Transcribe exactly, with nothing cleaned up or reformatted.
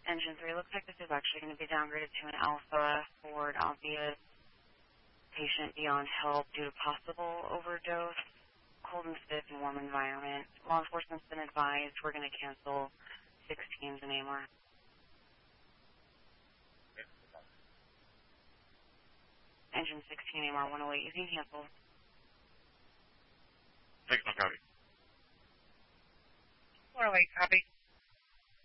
Engine three, looks like this is actually going to be downgraded to an alpha for an obvious patient beyond help due to possible overdose, cold and stiff and warm environment. Law enforcement's been advised we're going to cancel six teams in A M R. Engine sixteen, A M R one oh eight, you can cancel. Six, no copy. one oh eight, copy.